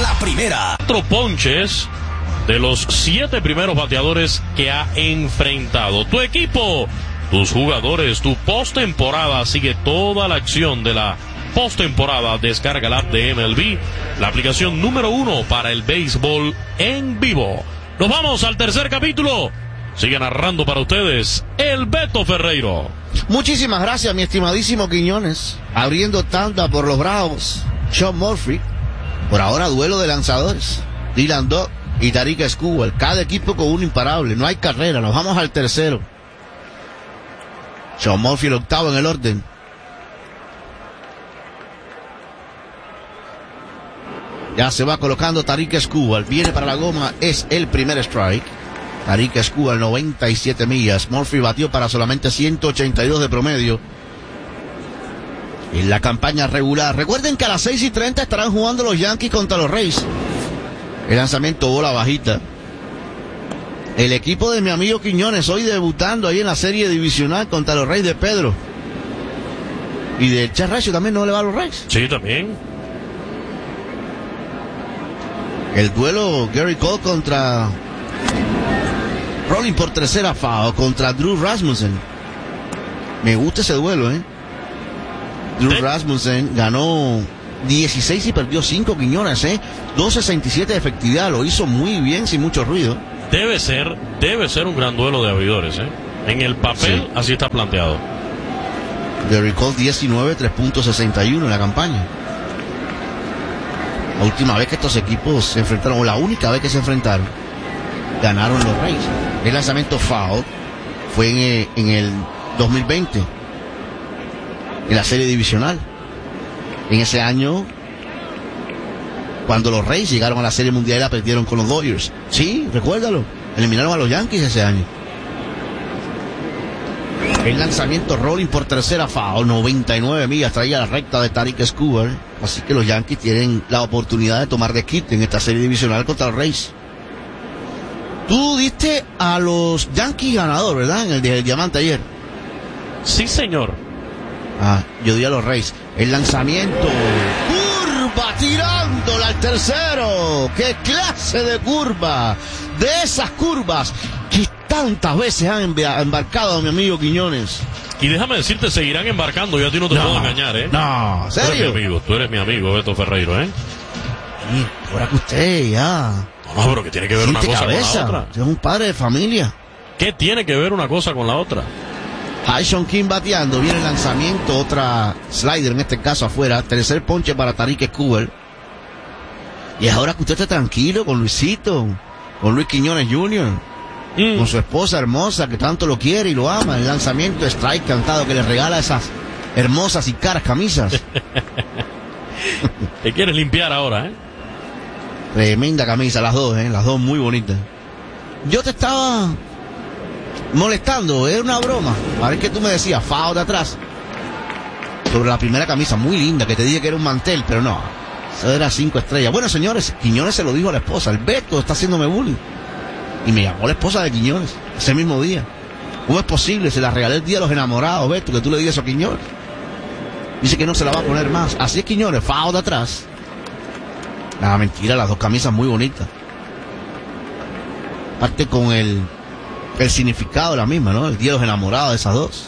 la primera. 4 ponches de los 7 primeros bateadores que ha enfrentado. Tu equipo, tus jugadores, tu postemporada. Sigue toda la acción de la postemporada. Descarga la app de MLB, la aplicación número 1 para el béisbol en vivo. Nos vamos al tercer capítulo. Sigue narrando para ustedes el Beto Ferreiro. Muchísimas gracias, mi estimadísimo Quiñones. Abriendo tanda por los Bravos, Sean Murphy. Por ahora duelo de lanzadores, Dylan Dodd y Tarik Skubal. Cada equipo con un imparable. No hay carrera. Nos vamos al tercero. Sean Murphy el octavo en el orden. Ya se va colocando Tarik Skubal. Viene para la goma. Es el primer strike. Tarik Skubal, 97 millas. Murphy batió para solamente 182 de promedio en la campaña regular. Recuerden que a las 6:30 estarán jugando los Yankees contra los Rays. El lanzamiento bola bajita. El equipo de mi amigo Quiñones hoy debutando ahí en la serie divisional contra los Rays de Pedro. Y de Charracho también no le va a los Rays. Sí, también. El duelo Gary Cole contra Rolling por tercera foul contra Drew Rasmussen. Me gusta ese duelo, Drew Rasmussen ganó 16 y perdió 5, Quiñones, 2.67 de efectividad. Lo hizo muy bien, sin mucho ruido. Debe ser un gran duelo de abridores, En el papel, sí. Así está planteado. Gary Cole 19, 3.61 en la campaña. La última vez que estos equipos se enfrentaron, o la única vez que se enfrentaron, ganaron los Rays. El lanzamiento foul fue en el 2020, en la serie divisional. En ese año, cuando los Rays llegaron a la serie mundial, la perdieron con los Dodgers. Sí, recuérdalo. Eliminaron a los Yankees ese año. El lanzamiento rolling por tercera foul, 99 millas, traía la recta de Tarik Skubal. Así que los Yankees tienen la oportunidad de tomar desquite en esta serie divisional contra los Rays. Tú diste a los Yankees ganador, ¿verdad? En el del diamante ayer. Sí, señor. Yo di a los Rays. El lanzamiento. Curva tirándola al tercero. ¡Qué clase de curva! De esas curvas que tantas veces han embarcado a mi amigo Quiñones. Y déjame decirte, seguirán embarcando. Yo a ti no te puedo engañar, No, ¿serio? Tú eres mi amigo, Beto Ferreiro, Sí, ahora que usted ya... No, pero que tiene que ver una cosa con la otra. Es un padre de familia. ¿Qué tiene que ver una cosa con la otra? Hyun King bateando, viene el lanzamiento, otra slider, en este caso afuera, tercer ponche para Tarik Skubal. Y es ahora que usted esté tranquilo con Luisito, con Luis Quiñones Jr., con su esposa hermosa que tanto lo quiere y lo ama. El lanzamiento strike cantado que le regala esas hermosas y caras camisas. Te quieres limpiar ahora, Tremenda camisa, las dos muy bonitas. Yo te estaba molestando, era una broma. A ver qué tú me decías, foul de atrás. Sobre la primera camisa, muy linda, que te dije que era un mantel, pero no. Eso era 5 estrellas. Bueno, señores, Quiñones se lo dijo a la esposa. El Beto está haciéndome bullying. Y me llamó la esposa de Quiñones, ese mismo día. ¿Cómo es posible? Se la regalé el día de los enamorados, Beto, que tú le digas eso a Quiñones. Dice que no se la va a poner más. Así es Quiñones, foul de atrás. Nada, mentira, las dos camisas muy bonitas. Aparte con el significado de la misma, ¿no? El día de los enamorados de esas dos.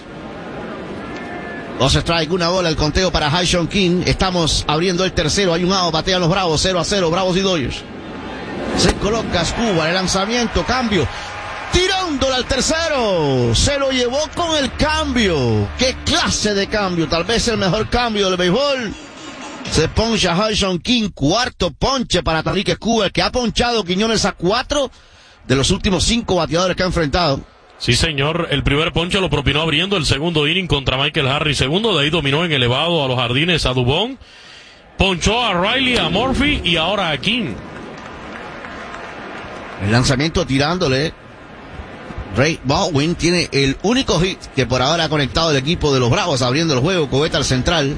2 strike, 1 bola, el conteo para Hyun King. Estamos abriendo el tercero, hay un out, batean los Bravos, 0-0, Bravos y Dodgers. Se coloca Skubal, el lanzamiento, cambio. Tirándola al tercero. Se lo llevó con el cambio. ¿Qué clase de cambio? Tal vez el mejor cambio del béisbol. Se poncha Hyun King, cuarto ponche para Tarik Skubal, que ha ponchado Quiñones a 4 de los últimos 5 bateadores que ha enfrentado. Sí, señor, el primer ponche lo propinó abriendo el segundo inning contra Michael Harris. Segundo, de ahí dominó en elevado a los jardines a Dubón. Ponchó a Riley, a Murphy y ahora a King. El lanzamiento tirándole. Ray Baldwin tiene el único hit que por ahora ha conectado el equipo de los Bravos abriendo el juego. Coveta al central.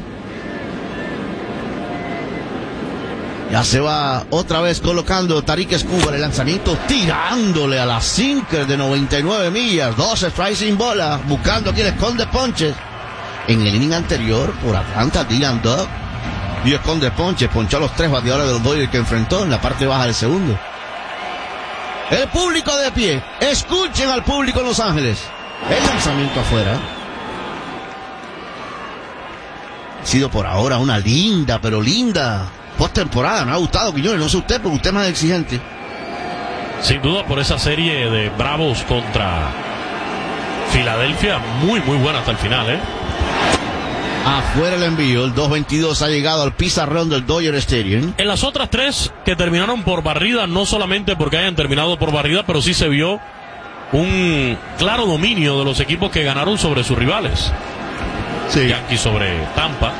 Ya se va otra vez colocando Tarik Skubal, el lanzamiento tirándole a la sinker de 99 millas. 2 strikes sin bola, buscando quien esconde ponches. En el inning anterior, por Atlanta, Dylan Dodd dio esconde ponche, ponchó a los 3 bateadores de los Dodgers que enfrentó en la parte baja del segundo. El público de pie, escuchen al público en Los Ángeles. El lanzamiento afuera. Ha sido por ahora una linda, pero linda postemporada. Me ha gustado, Quiñones, no sé usted, porque usted es más exigente. Sin duda por esa serie de Bravos contra Filadelfia, muy buena hasta el final, Afuera el envío, el 2-22 ha llegado al pizarrón del Dodger Stadium. En las otras 3 que terminaron por barrida, no solamente porque hayan terminado por barrida, pero sí se vio un claro dominio de los equipos que ganaron sobre sus rivales. Sí. Yankees sobre Tampa.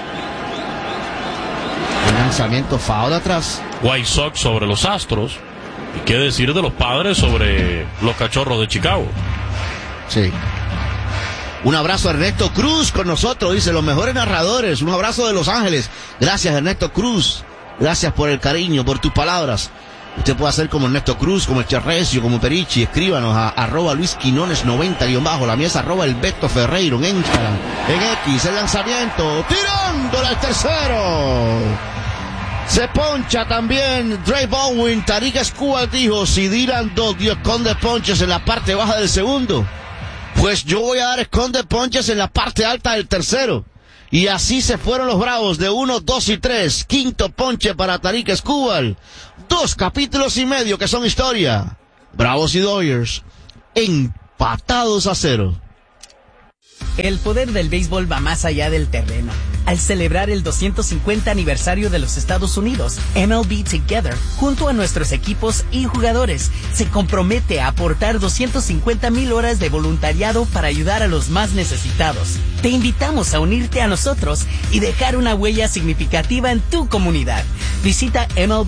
El lanzamiento foul de atrás. White Sox sobre los Astros. ¿Y qué decir de los Padres sobre los Cachorros de Chicago? Sí. Un abrazo a Ernesto Cruz con nosotros, dice, los mejores narradores. Un abrazo de Los Ángeles. Gracias, Ernesto Cruz. Gracias por el cariño, por tus palabras. Usted puede hacer como Ernesto Cruz, como el Cherrecio, como Perichi. Escríbanos a @LuisQuinones90_ la mía es @El Beto Ferreiro en Instagram. En X, el lanzamiento, tirándola al tercero. Se poncha también Dre Bowen. Tarik Skubal dijo, si Dylan dio esconde ponches en la parte baja del segundo, pues yo voy a dar esconde ponches en la parte alta del tercero. Y así se fueron los Bravos de 1, 2 y 3. Quinto ponche para Tarik Skubal. 2 capítulos y medio que son historia. Bravos y Dodgers empatados a 0. El poder del béisbol va más allá del terreno. Al celebrar el 250 aniversario de los Estados Unidos, MLB Together, junto a nuestros equipos y jugadores, se compromete a aportar 250,000 horas de voluntariado para ayudar a los más necesitados. Te invitamos a unirte a nosotros y dejar una huella significativa en tu comunidad. Visita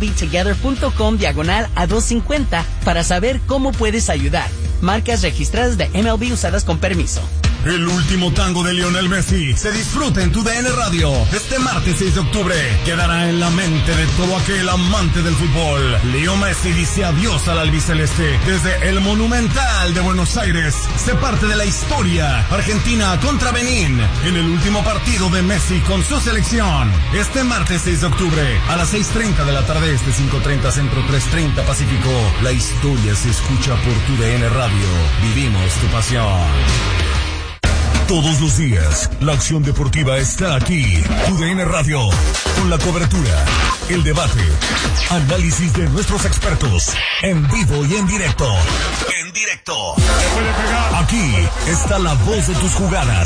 mlbtogether.com/a250 para saber cómo puedes ayudar. Marcas registradas de MLB usadas con permiso. El último tango de Lionel Messi se disfruta en tu DN Radio. Este martes 6 de octubre quedará en la mente de todo aquel amante del fútbol. Leo Messi dice adiós al albiceleste desde el Monumental de Buenos Aires. Se parte de la historia. Argentina contra Benín en el último partido de Messi con su selección. Este martes 6 de octubre a las 6:30 de la tarde, 5:30 Centro, 3:30 Pacífico. La historia se escucha por tu DN Radio. Vivimos tu pasión. Todos los días, la acción deportiva está aquí. TUDN Radio, con la cobertura, el debate, análisis de nuestros expertos, en vivo y en directo. En directo. Aquí está la voz de tus jugadas.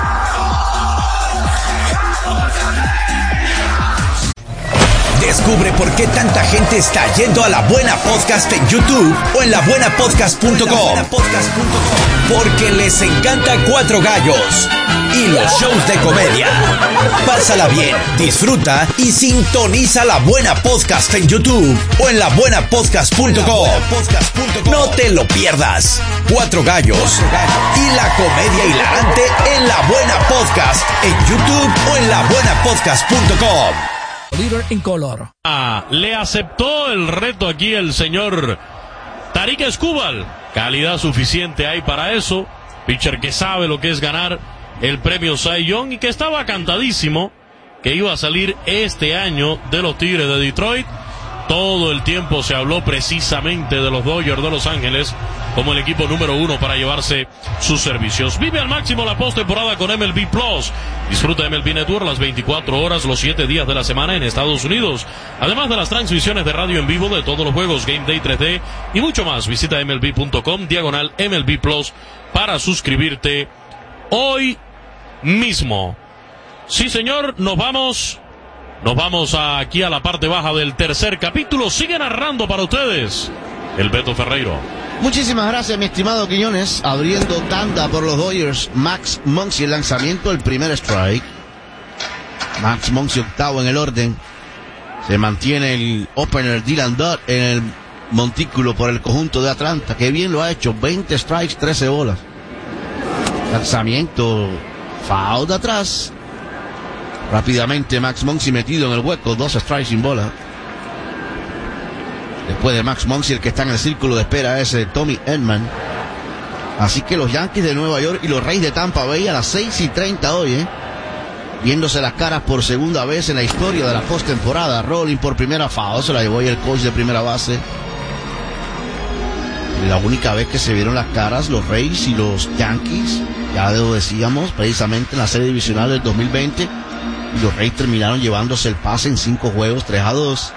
Descubre por qué tanta gente está yendo a La Buena Podcast en YouTube o en labuenapodcast.com. Porque les encanta Cuatro Gallos y los shows de comedia. Pásala bien, disfruta y sintoniza La Buena Podcast en YouTube o en labuenapodcast.com. No te lo pierdas. Cuatro Gallos y la comedia hilarante en La Buena Podcast en YouTube o en labuenapodcast.com. Líder en color. Le aceptó el reto aquí el señor Tarik Skubal. Calidad suficiente hay para eso. Pitcher que sabe lo que es ganar el premio Cy Young y que estaba cantadísimo que iba a salir este año de los Tigres de Detroit. Todo el tiempo se habló precisamente de los Dodgers de Los Ángeles como el equipo número 1 para llevarse sus servicios. Vive al máximo la postemporada con MLB Plus. Disfruta de MLB Network las 24 horas, los 7 días de la semana en Estados Unidos. Además de las transmisiones de radio en vivo de todos los juegos, Game Day 3D y mucho más. Visita MLB.com/MLB Plus para suscribirte hoy mismo. Sí, señor, nos vamos aquí a la parte baja del tercer capítulo. Sigue narrando para ustedes el Beto Ferreiro. Muchísimas gracias, mi estimado Quiñones. Abriendo tanda por los Dodgers, Max Muncy, el lanzamiento, el primer strike. Max Muncy octavo en el orden. Se mantiene el opener Dylan Dodd en el montículo por el conjunto de Atlanta. Que bien lo ha hecho, 20 strikes, 13 bolas. Lanzamiento, foul de atrás. Rápidamente Max Muncy metido en el hueco, 2 strikes sin bola. Después de Max Muncy, el que está en el círculo de espera es Tommy Edman. Así que los Yankees de Nueva York y los Reyes de Tampa Bay a las 6:30 hoy, viéndose las caras por segunda vez en la historia de la postemporada. Rolling por primera foul, se la llevó ahí el coach de primera base. La única vez que se vieron las caras los Rays y los Yankees, ya lo decíamos, precisamente en la serie divisional del 2020, y los Rays terminaron llevándose el pase en 5 juegos, 3-2.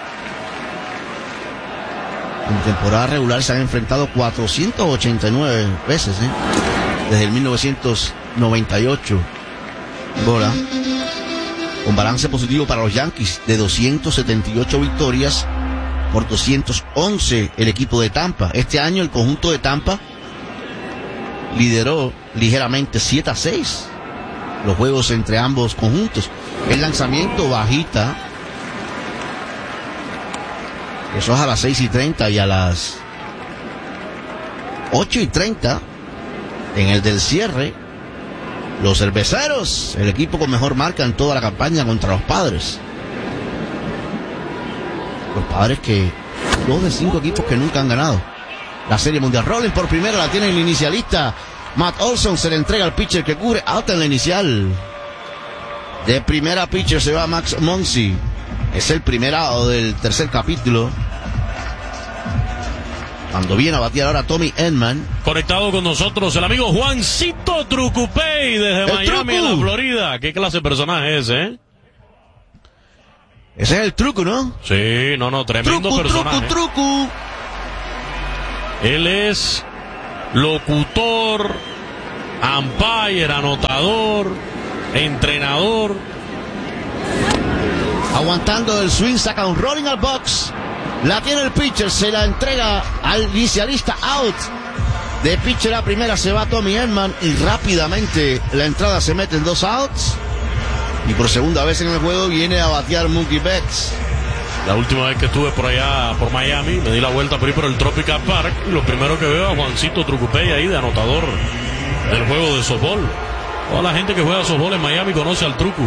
En temporada regular se han enfrentado 489 veces, desde el 1998. Bola, con balance positivo para los Yankees de 278 victorias por 211 el equipo de Tampa. Este año el conjunto de Tampa lideró ligeramente 7-6 los juegos entre ambos conjuntos. El lanzamiento bajita, eso es a las 6:30, y a las 8:30 en el del cierre, los Cerveceros, el equipo con mejor marca en toda la campaña contra los Padres. Los Padres que 2 de 5 equipos que nunca han ganado la Serie Mundial. Rolling por primera, la tiene el inicialista Matt Olson, se le entrega al pitcher que cubre, out en la inicial. De primera pitcher se va Max Muncy. Es el primer out del tercer capítulo. Cuando viene a batear ahora Tommy Edman. Conectado con nosotros el amigo Juancito Trucupey desde Miami, en la Florida. ¿Qué clase de personaje es, Ese es el Truco, ¿no? Sí, tremendo personaje. Truco. Él es locutor, umpire, anotador, entrenador. Aguantando el swing, saca un rolling al box. La tiene el pitcher, se la entrega al inicialista, out. De pitcher a primera se va Tommy Edman y rápidamente la entrada se mete en 2 outs. Y por segunda vez en el juego viene a batear Mookie Betts. La última vez que estuve por allá, por Miami, me di la vuelta por ahí por el Tropical Park y lo primero que veo a Juancito Trucupey ahí de anotador del juego de softball. Toda la gente que juega softball en Miami conoce al Truco.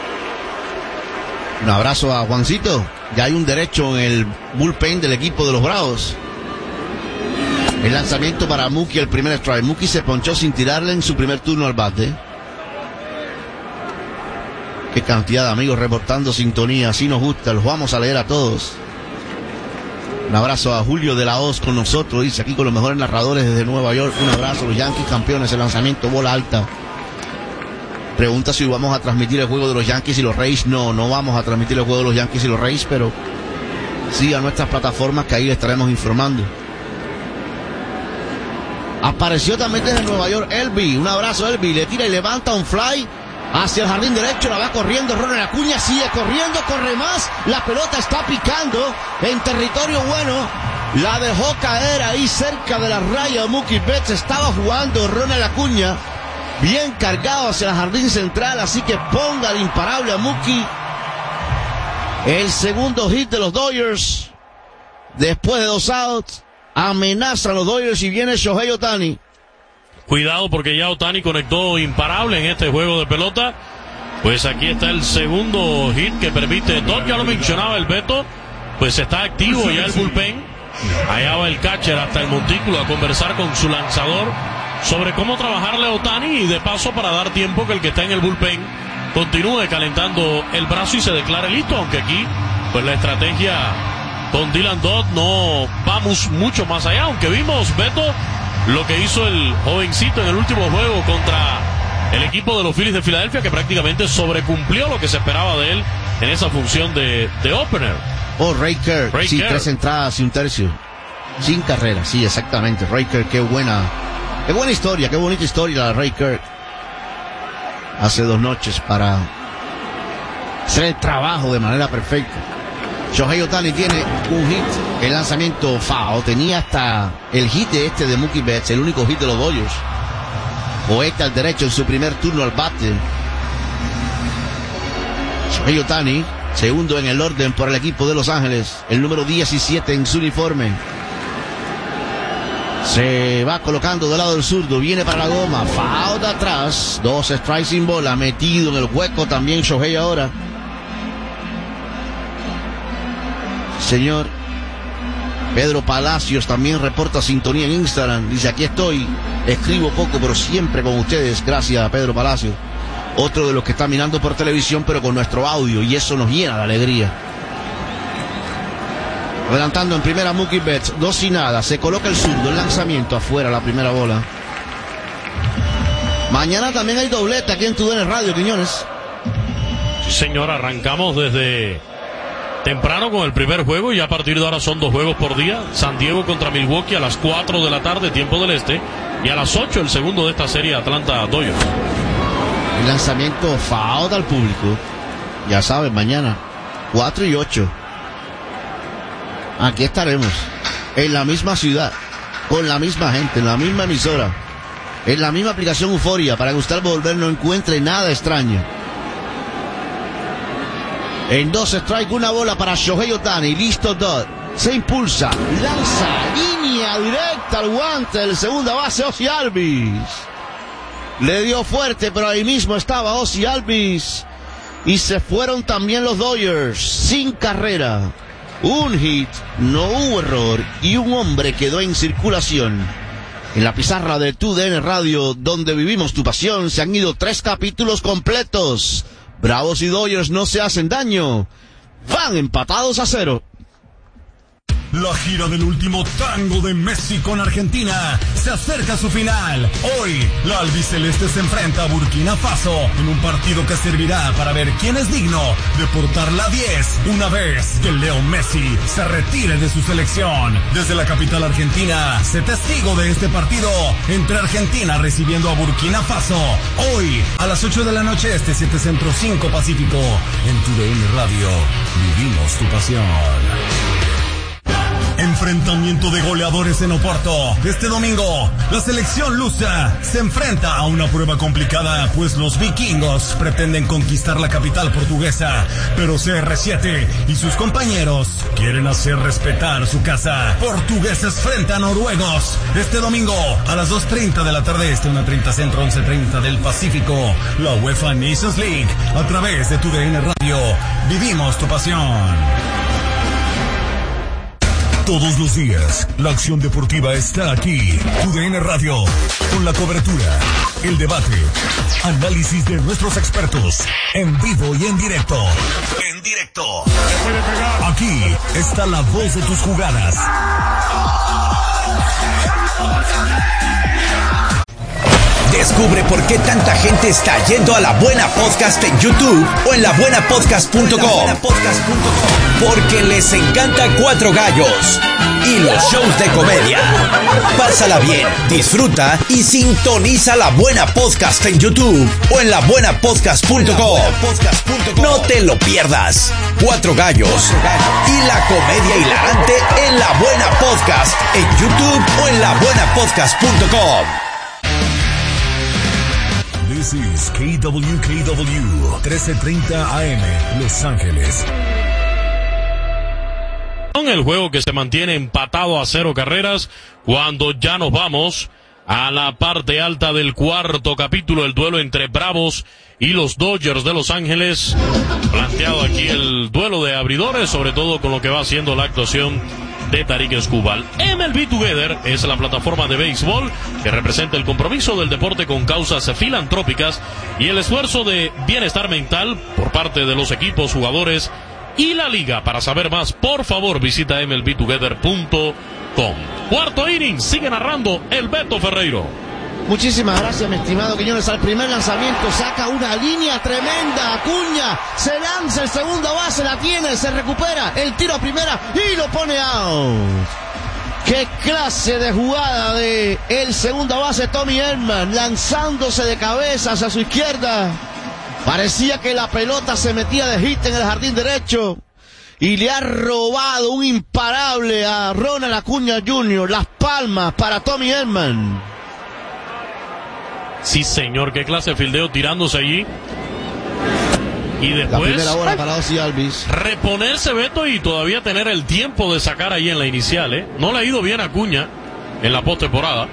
Un abrazo a Juancito. Ya hay un derecho en el bullpen del equipo de los Bravos. El lanzamiento para Mookie, el primer strike. Mookie se ponchó sin tirarle en su primer turno al bate. Qué cantidad de amigos reportando sintonía, así nos gusta, los vamos a leer a todos. Un abrazo a Julio de la Hoz con nosotros, dice aquí con los mejores narradores desde Nueva York. Un abrazo, los Yankees campeones, el lanzamiento, bola alta. Pregunta si vamos a transmitir el juego de los Yankees y los Rays. No vamos a transmitir el juego de los Yankees y los Rays, pero sí a nuestras plataformas que ahí les estaremos informando. Apareció también desde Nueva York Elby, un abrazo Elby, le tira y levanta un fly hacia el jardín derecho, la va corriendo Ronald Acuña, sigue corriendo, corre más, la pelota está picando en territorio bueno, la dejó caer ahí cerca de la raya Mookie Betts, estaba jugando Ronald Acuña, bien cargado hacia el jardín central, así que ponga el imparable a Mookie. El segundo hit de los Dodgers, después de 2 outs, amenazan los Dodgers y viene Shohei Ohtani. Cuidado porque ya Ohtani conectó imparable en este juego de pelota. Pues aquí está el segundo hit que permite, Todd ya lo mencionaba el Beto, pues está activo ya el bullpen. Allá va el catcher hasta el montículo a conversar con su lanzador sobre cómo trabajarle a Ohtani y de paso para dar tiempo que el que está en el bullpen continúe calentando el brazo y se declare listo, aunque aquí pues la estrategia con Dylan Dodd no vamos mucho más allá, aunque vimos, Beto, lo que hizo el jovencito en el último juego contra el equipo de los Phillies de Filadelfia, que prácticamente sobrecumplió lo que se esperaba de él en esa función de opener. Ray Kerr, sí, Kerr. 3 entradas y 1/3 sin carrera, sí, exactamente. Ray Kerr, qué buena historia, qué bonita historia la de Ray Kerr. Hace 2 noches para hacer el trabajo de manera perfecta. Shohei Ohtani tiene un hit, el lanzamiento foul, tenía hasta el hit de Mookie Betts, el único hit de los Dodgers. Al derecho en su primer turno al bate. Shohei Ohtani, segundo en el orden por el equipo de Los Ángeles, el número 17 en su uniforme. Se va colocando del lado del zurdo, viene para la goma, foul de atrás, 2 strikes sin bola, metido en el hueco también Shohei ahora. Señor Pedro Palacios también reporta sintonía en Instagram, dice aquí estoy, escribo poco pero siempre con ustedes, gracias Pedro Palacios. otro de los que está mirando por televisión, pero con nuestro audio, y eso nos llena de alegría. Adelantando en primera Mookie Betts, 2-0, se coloca el zurdo, el lanzamiento afuera, la primera bola. Mañana también hay doblete aquí en TUDN Radio, Quiñones. Sí, señor, arrancamos desde temprano con el primer juego y a partir de ahora son 2 juegos por día. San Diego contra Milwaukee a las 4 de la tarde, tiempo del este, y a las 8 el segundo de esta serie, Atlanta Dodgers. El lanzamiento foul al público. Ya saben, mañana 4 y 8. Aquí estaremos, en la misma ciudad, con la misma gente, en la misma emisora, en la misma aplicación Euforia, para que usted al volver no encuentre nada extraño. En 2 strikes, una bola para Shohei Ohtani, listo Dodd, se impulsa, lanza, línea directa al guante del segunda base Ozzie Albies. Le dio fuerte, pero ahí mismo estaba Ozzie Albies, y se fueron también los Dodgers, sin carrera. Un hit, no hubo error, y un hombre quedó en circulación. En la pizarra de TUDN Radio, donde vivimos tu pasión, se han ido 3 capítulos completos. Bravos y Dodgers no se hacen daño. Van empatados a 0. La gira del último tango de Messi con Argentina se acerca a su final. Hoy, la albiceleste se enfrenta a Burkina Faso en un partido que servirá para ver quién es digno de portar la 10 una vez que Leo Messi se retire de su selección. Desde la capital argentina, sé testigo de este partido entre Argentina recibiendo a Burkina Faso. Hoy, a las 8 de la noche este, 7 Centro, 5 Pacífico, en TUDN Radio. Vivimos tu pasión. Enfrentamiento de goleadores en Oporto. Este domingo, la selección lusa se enfrenta a una prueba complicada, pues los vikingos pretenden conquistar la capital portuguesa, pero CR7 y sus compañeros quieren hacer respetar su casa. Portugueses frente a noruegos. Este domingo, a las 2:30 de la tarde, 1:30 Centro, 11:30 del Pacífico, la UEFA Nations League, a través de TUDN Radio. Vivimos tu pasión. Todos los días, la acción deportiva está aquí. TUDN Radio, con la cobertura, el debate, análisis de nuestros expertos, en vivo y en directo. En directo. Aquí está la voz de tus jugadas. Descubre por qué tanta gente está yendo a La Buena Podcast en YouTube o en labuenapodcast.com. Porque les encanta Cuatro Gallos y los shows de comedia. Pásala bien, disfruta y sintoniza La Buena Podcast en YouTube o en labuenapodcast.com. No te lo pierdas. Cuatro Gallos y la comedia hilarante en La Buena Podcast en YouTube o en labuenapodcast.com. This is KWKW 1330 AM, Los Ángeles. Con el juego que se mantiene empatado a 0 carreras, cuando ya nos vamos a la parte alta del cuarto capítulo, el duelo entre Bravos y los Dodgers de Los Ángeles. Planteado aquí el duelo de abridores, sobre todo con lo que va haciendo la actuación de Tarik Skubal. MLB Together es la plataforma de béisbol que representa el compromiso del deporte con causas filantrópicas y el esfuerzo de bienestar mental por parte de los equipos, jugadores y la liga. Para saber más, por favor, visita mlbtogether.com. Cuarto inning, sigue narrando el Beto Ferreiro. Muchísimas gracias, mi estimado Quiñones. Al primer lanzamiento saca una línea tremenda. Acuña se lanza el segunda base, la tiene, se recupera el tiro a primera y lo pone out. Qué clase de jugada de el segunda base Tommy Edman, lanzándose de cabeza hacia su izquierda. Parecía que la pelota se metía de hit en el jardín derecho y le ha robado un imparable a Ronald Acuña Jr. Las palmas para Tommy Edman. Sí, señor, qué clase de fildeo tirándose allí. Y después la primera bola para Ozzie Albies. Reponerse, Beto, y todavía tener el tiempo de sacar ahí en la inicial, ¿eh? No le ha ido bien a Acuña en la postemporada.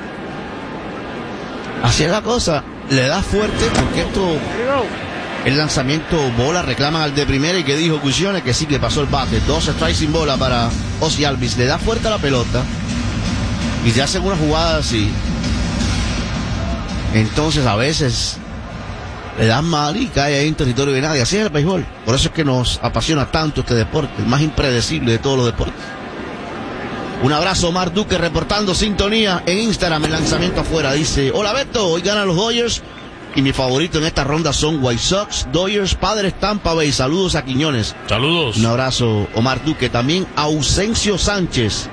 Así es la cosa, le da fuerte porque esto, el lanzamiento bola, reclaman al de primera y que dijo Cusiones que sí que pasó el bate. 2 strikes sin bola para Ozzie Albies, le da fuerte a la pelota y se hacen una jugada así. Entonces a veces le dan mal y cae ahí en territorio de nadie. Así es el béisbol. Por eso es que nos apasiona tanto este deporte, el más impredecible de todos los deportes. Un abrazo, Omar Duque, reportando sintonía en Instagram. El lanzamiento afuera, dice: hola Beto, hoy ganan los Dodgers y mi favorito en esta ronda son White Sox, Dodgers, Padres, Tampa Bay. Saludos a Quiñones. Saludos. Un abrazo, Omar Duque. También Ausencio Sánchez.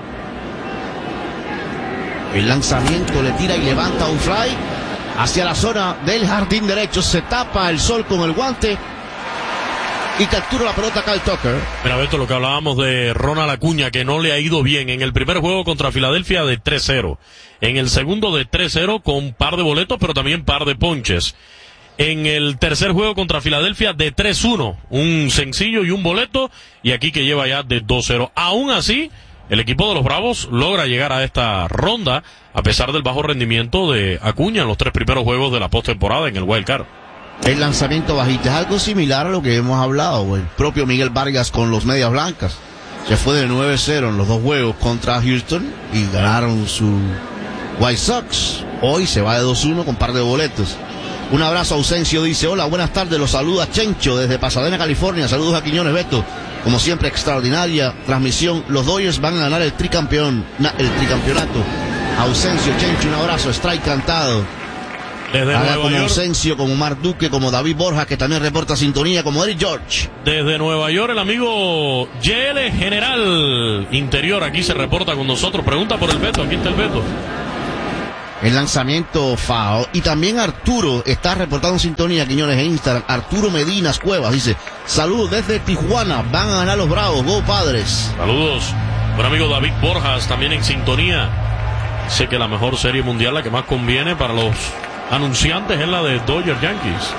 El lanzamiento le tira y levanta un fly hacia la zona del jardín derecho. Se tapa el sol con el guante y captura la pelota Kyle Tucker. Mira, Beto, lo que hablábamos de Ronald Acuña, que no le ha ido bien en el primer juego contra Filadelfia de 3-0. En el segundo de 3-0 con par de boletos, pero también par de ponches. En el tercer juego contra Filadelfia de 3-1, un sencillo y un boleto, y aquí que lleva ya de 2-0. Aún así, el equipo de los Bravos logra llegar a esta ronda a pesar del bajo rendimiento de Acuña en los 3 primeros juegos de la postemporada en el Wild Card. El lanzamiento bajito es algo similar a lo que hemos hablado. El propio Miguel Vargas con los Medias Blancas se fue de 9-0 en los 2 juegos contra Houston y ganaron su White Sox. Hoy se va de 2-1 con par de boletos. Un abrazo a Ausencio, dice: hola, buenas tardes, los saluda Chencho desde Pasadena, California. Saludos a Quiñones, Beto. Como siempre, extraordinaria transmisión. Los Dodgers van a ganar el tricampeonato. Ausencio, Chencho, un abrazo. Strike cantado. Desde Haga Nueva como York. Ausencio, como Omar Duque, como David Borja, que también reporta sintonía, como Eric George. Desde Nueva York, el amigo YL General Interior aquí se reporta con nosotros. Pregunta por el Beto, aquí está el Beto. El lanzamiento FAO. Y también Arturo está reportando sintonía, Quiñones, en Instagram. Arturo Medinas Cuevas dice: saludos desde Tijuana, van a ganar los Bravos, go Padres. Saludos. Buen amigo David Borjas también en sintonía. Sé que la mejor serie mundial, la que más conviene para los anunciantes, es la de Dodgers Yankees.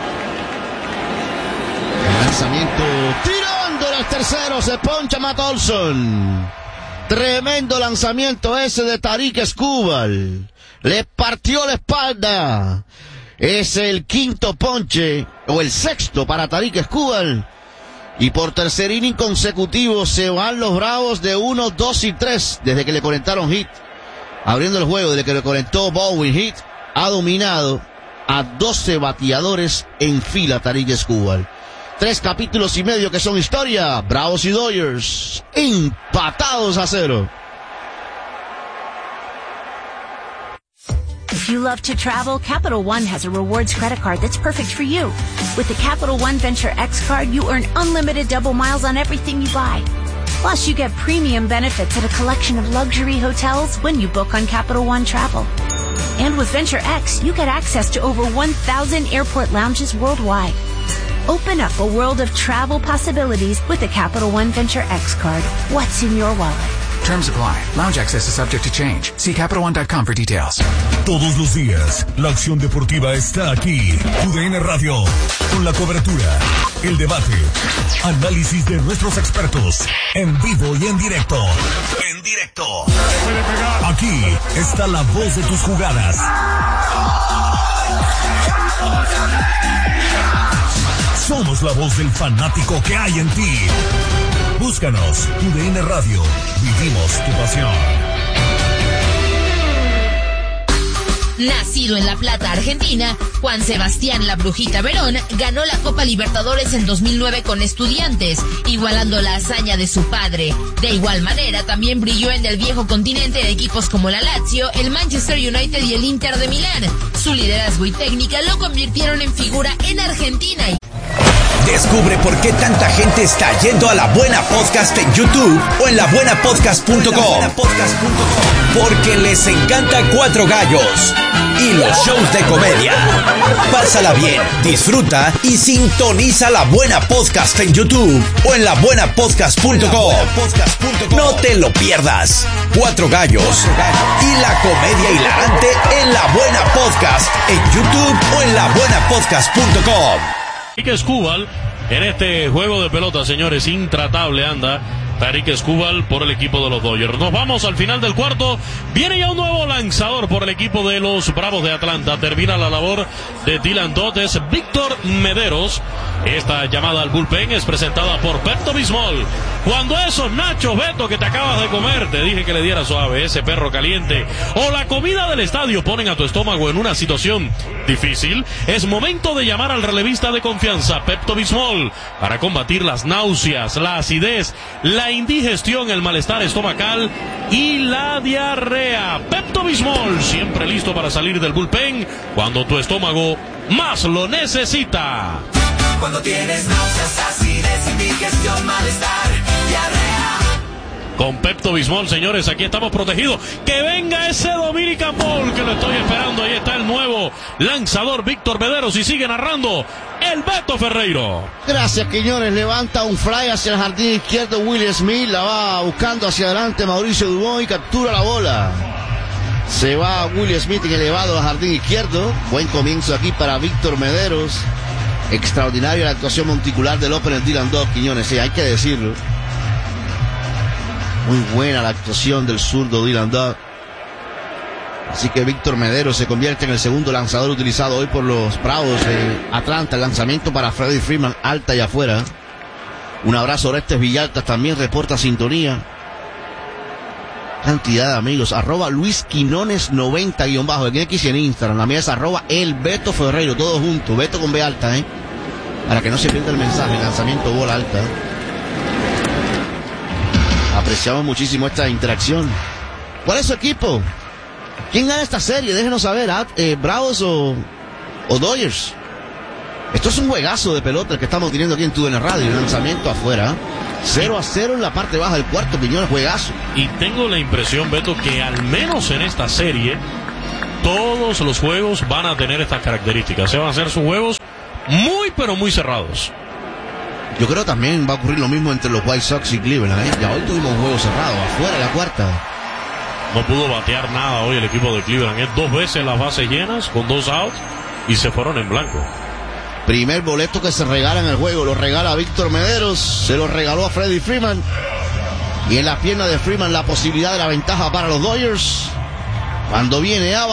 El lanzamiento tirándole al tercero, se poncha Matt Olson. Tremendo lanzamiento ese de Tarik Skubal. Le partió la espalda. Es el quinto ponche, o el sexto para Tarik Skubal. Y por tercer inning consecutivo se van los Bravos de 1, 2 y 3 desde que le conectaron hit. Abriendo el juego, desde que le conectó Bowen hit, ha dominado a 12 bateadores en fila Tarik Skubal. 3 capítulos y medio que son historia. Bravos y Dodgers empatados a 0. If you love to travel, Capital One has a rewards credit card that's perfect for you. With the Capital One Venture X card, you earn unlimited double miles on everything you buy. Plus, you get premium benefits at a collection of luxury hotels when you book on Capital One Travel. And with Venture X, you get access to over 1,000 airport lounges worldwide. Open up a world of travel possibilities with the Capital One Venture X card. What's in your wallet? Terms apply. Lounge access is subject to change. See CapitalOne.com for details. Todos los días, la acción deportiva está aquí. UDN Radio, con la cobertura, el debate, análisis de nuestros expertos, en vivo y en directo. En directo. Aquí está la voz de tus jugadas. Somos la voz del fanático que hay en ti. Búscanos, UDN Radio. Vivimos tu pasión. Nacido en La Plata, Argentina, Juan Sebastián La Brujita Verón ganó la Copa Libertadores en 2009 con Estudiantes, igualando la hazaña de su padre. De igual manera, también brilló en el viejo continente de equipos como la Lazio, el Manchester United y el Inter de Milán. Su liderazgo y técnica lo convirtieron en figura en Argentina. Descubre por qué tanta gente está yendo a La Buena Podcast en YouTube o en labuenapodcast.com. Porque les encanta Cuatro Gallos y los shows de comedia. Pásala bien, disfruta y sintoniza La Buena Podcast en YouTube o en labuenapodcast.com. No te lo pierdas. Cuatro Gallos y la comedia hilarante en La Buena Podcast en YouTube o en labuenapodcast.com. Tarik Skubal en este juego de pelota, señores, intratable anda. Tarik Skubal por el equipo de los Dodgers. Nos vamos al final del cuarto. Viene ya un nuevo lanzador por el equipo de los Bravos de Atlanta. Termina la labor de Dylan Dodd. Es Víctor Mederos. Esta llamada al bullpen es presentada por Pepto-Bismol. Cuando esos nachos, Beto, que te acabas de comer, te dije que le diera suave, ese perro caliente, o la comida del estadio ponen a tu estómago en una situación difícil, es momento de llamar al relevista de confianza, Pepto-Bismol, para combatir las náuseas, la acidez, la indigestión, el malestar estomacal y la diarrea. Pepto-Bismol, siempre listo para salir del bullpen cuando tu estómago más lo necesita. Cuando tienes náuseas, acidez, indigestión, malestar, diarrea. Con Pepto-Bismol, señores, aquí estamos protegidos. Que venga ese Dominican Ball, que lo estoy esperando. Ahí está el nuevo lanzador Víctor Mederos y sigue narrando el Beto Ferreiro. Gracias, Quiñones. Levanta un fly hacia el jardín izquierdo. Will Smith la va buscando hacia adelante. Mauricio Dubón y captura la bola. Se va Will Smith en elevado al jardín izquierdo. Buen comienzo aquí para Víctor Mederos. Extraordinaria la actuación monticular del opener Dylan Dodd, Quiñones, sí, hay que decirlo. Muy buena la actuación del zurdo Dylan Dodd. Así que Víctor Mederos se convierte en el segundo lanzador utilizado hoy por los Bravos de Atlanta. El lanzamiento para Freddie Freeman, alta y afuera. Un abrazo a Orestes Villaltas, también reporta sintonía. Cantidad de amigos, @Luis Quinones 90_ en X y en Instagram. La mía es @el Beto Ferreiro, todos juntos, Beto con B alta, para que no se pierda el mensaje. Lanzamiento, bola alta. Apreciamos muchísimo esta interacción. ¿Cuál es su equipo? ¿Quién gana esta serie? Déjenos saber, Bravos o Dodgers. Esto es un juegazo de pelota el que estamos teniendo aquí en TUDN Radio. Lanzamiento afuera. 0-0 en la parte baja del cuarto, Quiñones, juegazo. Y tengo la impresión, Beto, que al menos en esta serie todos los juegos van a tener estas características. Se van a hacer sus juegos muy, pero muy cerrados. Yo creo también va a ocurrir lo mismo entre los White Sox y Cleveland, Ya hoy tuvimos un juego cerrado, afuera la cuarta. No pudo batear nada hoy el equipo de Cleveland. 2 veces las bases llenas con 2 outs y se fueron en blanco. Primer boleto que se regala en el juego, lo regala Víctor Mederos, se lo regaló a Freddie Freeman. Y en la pierna de Freeman la posibilidad de la ventaja para los Dodgers. Cuando viene